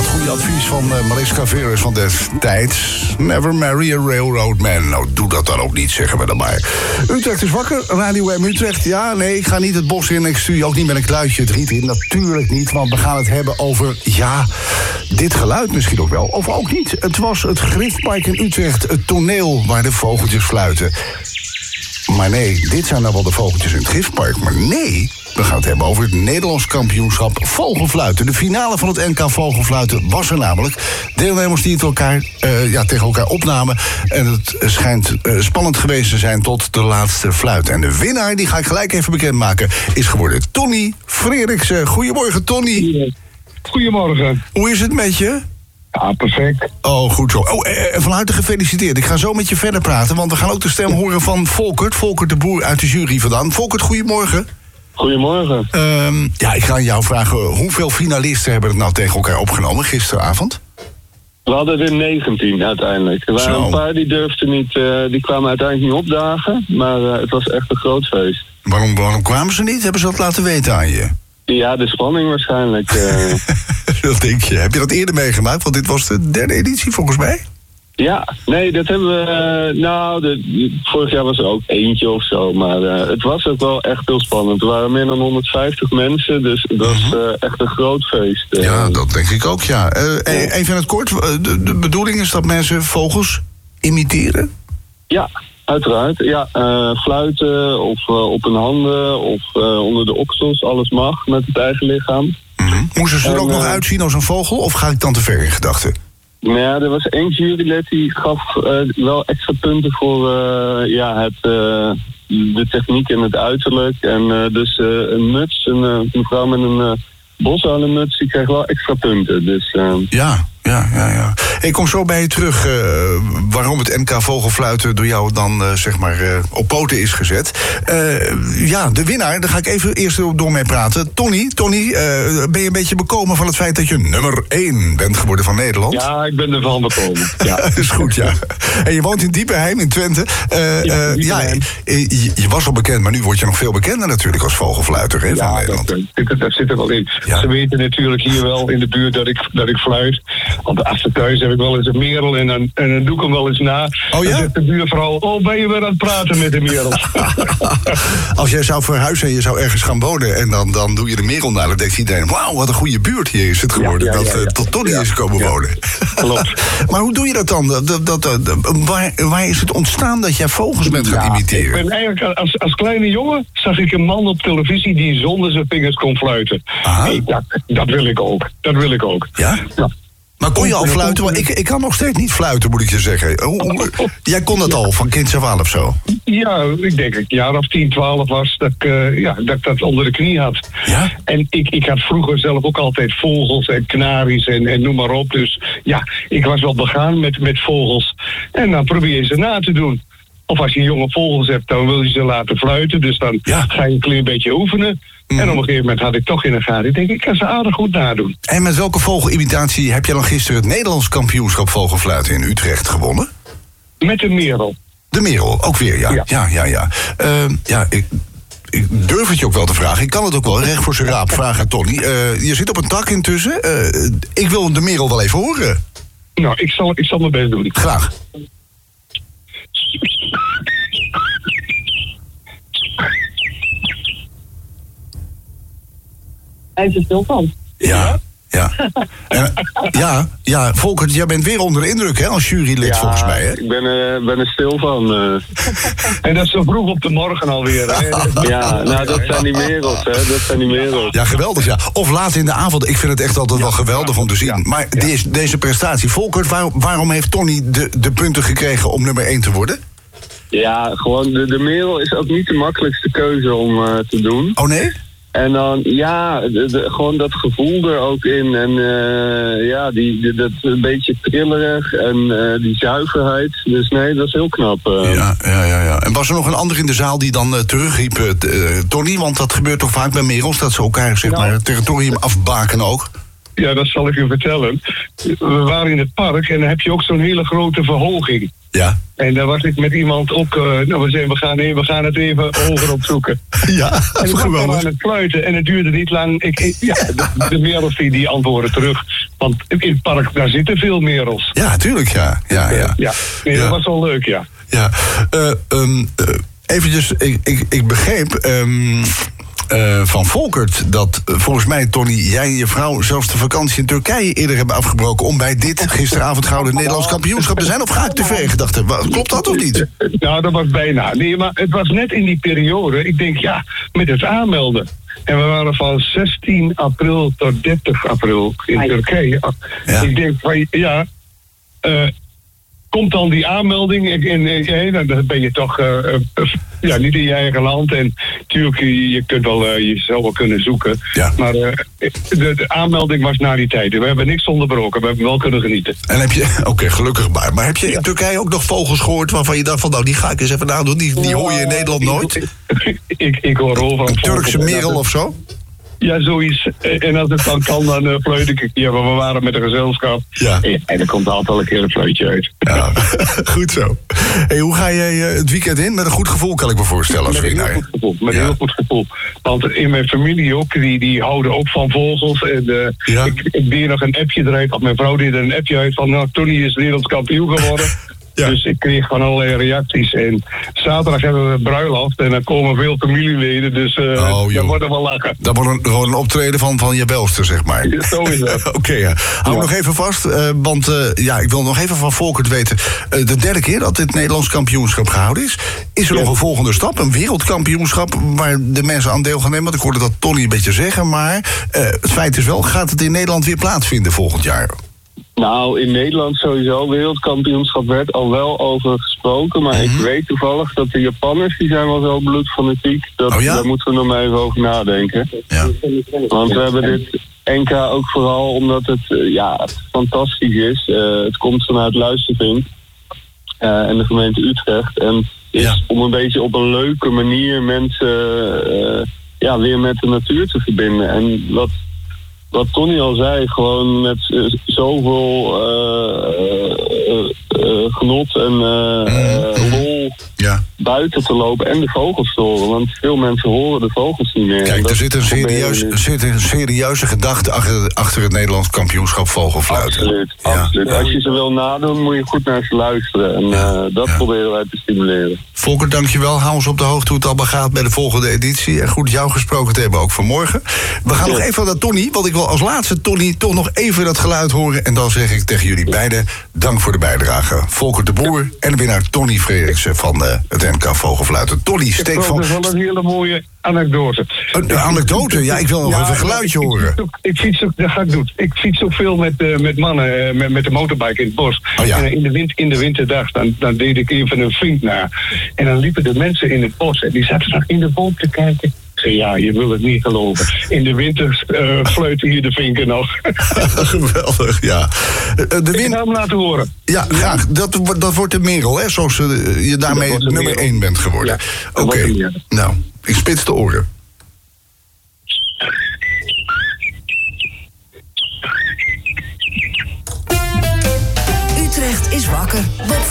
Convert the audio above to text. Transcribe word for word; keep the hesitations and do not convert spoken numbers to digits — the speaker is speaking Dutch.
het goede advies van uh, Mariska Veres van destijds. Never marry a railroad man. Nou, doe dat dan ook niet, zeggen we dan maar. Utrecht is wakker, Radio M Utrecht. Ja, nee, ik ga niet het bos in. Ik stuur je ook niet met een kluitje het riet in. Natuurlijk niet, want we gaan het hebben over, ja, dit geluid misschien ook wel. Of ook niet. Het was het Griftpark in Utrecht, het toneel waar de vogeltjes fluiten. Maar nee, dit zijn nou wel de vogeltjes in het Griftpark. Maar nee, we gaan het hebben over het Nederlands kampioenschap vogelfluiten. De finale van het N K vogelfluiten was er namelijk. Deelnemers die het elkaar, uh, ja, tegen elkaar opnamen. En het schijnt uh, spannend geweest te zijn tot de laatste fluit. En de winnaar, die ga ik gelijk even bekendmaken, is geworden Tonny Freriksen. Goedemorgen, Tonny. Goedemorgen. Hoe is het met je? Ja, perfect. Oh, goed zo. Oh, eh, van harte gefeliciteerd. Ik ga zo met je verder praten, want we gaan ook de stem horen van Volkert. Volkert de Boer uit de jury vandaan. Volkert, goedemorgen. Goedemorgen. Um, ja, ik ga aan jou vragen, hoeveel finalisten hebben het nou tegen elkaar opgenomen gisteravond? We hadden er negentien uiteindelijk. Er waren Zo. een paar die durfden niet, uh, die kwamen uiteindelijk niet opdagen. Maar uh, het was echt een groot feest. Waarom, waarom kwamen ze niet? Hebben ze dat laten weten aan je? Ja, de spanning waarschijnlijk. Uh... Dat denk je. Heb je dat eerder meegemaakt? Want dit was de derde editie volgens mij. Ja, nee, dat hebben we... Uh, nou, de, de, vorig jaar was er ook eentje of zo. Maar uh, het was ook wel echt heel spannend. Er waren meer dan honderdvijftig mensen. Dus het was uh, echt een groot feest. Uh. Ja, dat denk ik ook, ja. Uh, ja. Even in het kort. De, de bedoeling is dat mensen vogels imiteren? Ja, uiteraard. Ja, uh, fluiten of uh, op hun handen of uh, onder de oksels. Alles mag met het eigen lichaam. Mm-hmm. Moesten ze er en, ook nog uh, uitzien als een vogel? Of ga ik dan te ver in gedachten? Nou ja, er was één jurylid die gaf uh, wel extra punten voor uh, ja, het, uh, de techniek en het uiterlijk. En uh, dus uh, een muts, een uh, mevrouw met een uh, boshalenmuts, die kreeg wel extra punten. Dus, uh, ja, ja, ja, ja. Ik kom zo bij je terug uh, waarom het N K vogelfluiten door jou dan uh, zeg maar uh, op poten is gezet. Uh, ja, de winnaar, daar ga ik even eerst door mee praten. Tonny, Tonny, uh, ben je een beetje bekomen van het feit dat je nummer één bent geworden van Nederland? Ja, ik ben ervan bekomen. Ja. Dat is goed, ja. En je woont in Diepenheim in Twente. Uh, ja, uh, ja je, je was al bekend, maar nu word je nog veel bekender natuurlijk als vogelfluiter hè, ja, van Nederland. Dat, dat, dat zit er wel in. Ja. Ze weten natuurlijk hier wel in de buurt dat ik, dat ik fluit. Want als ze thuis heb ik wel eens een merel en dan, en dan doe ik hem wel eens na. Oh ja? Dan zegt de buurvrouw, oh, ben je weer aan het praten met de merel? Als jij zou verhuizen en je zou ergens gaan wonen en dan, dan doe je de merel na, dan denkt iedereen, wauw, wat een goede buurt hier is het geworden. Ja, ja, ja, ja. Dat uh, tot Tonny ja, is komen ja. wonen. Klopt. Maar hoe doe je dat dan? Dat, dat, dat, dat, waar, waar is het ontstaan dat jij vogels bent gaan ja, imiteren? Ik ben eigenlijk als, als kleine jongen zag ik een man op televisie die zonder zijn vingers kon fluiten. Hey, dat, dat wil ik ook. Dat wil ik ook. Ja? Ja. Maar kon je al fluiten? Want ik, ik kan nog steeds niet fluiten, moet ik je zeggen. Hoe, hoe, jij kon dat al, van kinds af aan of zo? Ja, ik denk dat ik een jaar of tien, twaalf was, dat ik, uh, ja, dat ik dat onder de knie had. Ja? En ik, ik had vroeger zelf ook altijd vogels en kanaries en, en noem maar op. Dus ja, ik was wel begaan met, met vogels. En dan probeer je ze na te doen. Of als je jonge vogels hebt, dan wil je ze laten fluiten. Dus dan ja. ga je een klein beetje oefenen. Mm. En op een gegeven moment had ik toch in de gaten. Ik denk, ik kan ze aardig goed nadoen. En met welke vogelimitatie heb je dan gisteren het Nederlands kampioenschap vogelfluiten in Utrecht gewonnen? Met de merel. De merel, ook weer, ja. Ja, ja, ja. ja. Uh, ja ik, ik durf het je ook wel te vragen. Ik kan het ook wel recht voor zijn raap vragen, Tonny. Uh, je zit op een tak intussen. Uh, ik wil de merel wel even horen. Nou, ik zal, ik zal mijn best doen. Graag. Hij is er stil van. Ja, ja. En, ja, ja, Volkert, jij bent weer onder de indruk, hè, als jurylid ja, volgens mij, hè? ik ben, uh, ben er stil van. Uh. En dat is zo vroeg op de morgen alweer, hè? Ja, nou, dat zijn die merels, hè? Dat zijn die merels. Ja, geweldig, ja. Of laat in de avond. Ik vind het echt altijd ja, wel geweldig ja, om te zien. Ja, maar ja. Deze, deze prestatie, Volkert, waar, waarom heeft Tonny de, de punten gekregen om nummer één te worden? Ja, gewoon, de, de merel is ook niet de makkelijkste keuze om uh, te doen. Oh, nee? En dan, ja, de, de, gewoon dat gevoel er ook in. En uh, ja, die, die, dat een beetje trillerig en uh, die zuiverheid. Dus nee, dat is heel knap. Uh. Ja, ja, ja, ja. En was er nog een ander in de zaal die dan uh, terugriep, uh, Tonny? Want dat gebeurt toch vaak bij merels, dat ze elkaar, zeg maar, het territorium afbaken ook? Ja, dat zal ik u vertellen. We waren in het park en dan heb je ook zo'n hele grote verhoging. Ja. En daar was ik met iemand ook, uh, nou we zeiden, we gaan, we gaan het even hoger opzoeken. Ja, dat is en we geweldig. aan het fluiten en het duurde niet lang. Ik, ik, ja, de, de merels die, die antwoorden terug. Want in het park, daar zitten veel merels. Ja, tuurlijk, ja. Ja, ja. ja. Nee, dat Ja. was wel leuk, ja. Ja, uh, um, uh, eventjes, ik, ik, ik begreep um, uh, van Volkert dat uh, volgens mij, Tony, jij en je vrouw zelfs de vakantie in Turkije eerder hebben afgebroken om bij dit gisteravond gouden Nederlands kampioenschap te zijn. Of ga ik te ver gedacht? Klopt dat of niet? Nou, dat was bijna. Nee, maar het was net in die periode. Ik denk, ja, met het aanmelden. En we waren van zestien april tot dertig april in Turkije. Ja. Ik denk van, ja... Uh, komt dan die aanmelding en, en, en dan ben je toch uh, uh, ja, niet in je eigen land. En natuurlijk, je, je kunt wel uh, jezelf wel kunnen zoeken. Ja. Maar uh, de, de aanmelding was na die tijd. We hebben niks onderbroken, we hebben wel kunnen genieten. En heb je, oké, okay, gelukkig maar. Maar heb je in ja. Turkije ook nog vogels gehoord waarvan je dacht van, nou, die ga ik eens even nadoen. Die, die hoor je in Nederland nooit. ik, ik, ik hoor overal een Turkse merel of zo? Ja, zoiets. En als het dan kan, dan uh, fluit ik een keer. Maar we waren met een gezelschap. Ja. En, en er komt altijd wel een keer een fluitje uit. Ja, goed zo. Hey, hoe ga jij uh, het weekend in? Met een goed gevoel, kan ik me voorstellen. Als met een heel goed gevoel. Met ja. een heel goed gevoel. Want in mijn familie ook, die, die houden ook van vogels. En uh, ja. ik, ik deed nog een appje eruit. Of mijn vrouw deed er een appje uit van, nou, Tony is Nederlands kampioen geworden. Ja. Dus ik kreeg van allerlei reacties. En zaterdag hebben we een bruiloft. En dan komen veel familieleden. Dus uh, oh, dan worden we wel lachen. Dat wordt een, gewoon een optreden van, van je belster, zeg maar. Ja, zo is dat. Oké, okay, ja. Hou ja. nog even vast. Uh, want uh, ja, ik wil nog even van Volkert weten. Uh, de derde keer dat dit Nederlands kampioenschap gehouden is. Is er ja. nog een volgende stap? Een wereldkampioenschap waar de mensen aan deel gaan nemen? Want ik hoorde dat Tony een beetje zeggen. Maar uh, het feit is wel, gaat het in Nederland weer plaatsvinden volgend jaar? Nou, in Nederland sowieso, wereldkampioenschap werd al wel over gesproken. Maar mm-hmm. ik weet toevallig dat de Japanners, die zijn wel zo bloedfanatiek. Dat, oh ja? Daar moeten we nog maar even over nadenken. Ja. Want we hebben dit N K ook vooral omdat het, uh, ja, het fantastisch is. Uh, het komt vanuit Luistervink uh, en de gemeente Utrecht. En is ja. om een beetje op een leuke manier mensen uh, ja, weer met de natuur te verbinden. En wat... Wat Tony al zei, gewoon met uh, zoveel uh, uh, uh, genot en uh, uh, lol ja. buiten te lopen en de vogels te horen. Want veel mensen horen de vogels niet meer. Kijk, er zit een, serieus, zit een serieuze gedachte achter, achter het Nederlands kampioenschap vogelfluiten. Absoluut, ja. absoluut. Als je ze wil nadoen, moet je goed naar ze luisteren. En uh, dat ja. proberen wij te stimuleren. Volker, dankjewel. Hou ons op de hoogte hoe het allemaal gaat bij de volgende editie. En goed jou gesproken te hebben ook vanmorgen. We gaan ja. nog even naar Tony, want ik wil als laatste, Tony, toch nog even dat geluid horen. En dan zeg ik tegen jullie beiden, dank voor de bijdrage. Volker de Boer en de winnaar Tony Frederiksen van uh, het N K Vogelfluiten. Tony, steek van... Dat is wel een hele mooie anekdote. Een, een anekdote? Ja, ik wil nog ja, even een geluidje ik, horen. Ik, ik fiets ook, dat ga ik doen. Ik fiets ook veel met, uh, met mannen, uh, met, met de motorbike in het bos. Oh, ja. En uh, in, de wind, in de winterdag, dan, dan deed ik even een vriend na. En dan liepen de mensen in het bos en die zaten nog in de boom te kijken. Ik zei, ja, je wil het niet geloven. In de winter uh, fluiten hier de vinken nog. Geweldig, ja. Uh, de wind... Ik ga hem laten horen. Ja, graag. Dat, dat wordt de merel, hè? Zoals uh, je daarmee nummer één bent geworden. Ja, Oké, okay. Nou, ik spits de oren. Utrecht is wakker. Bob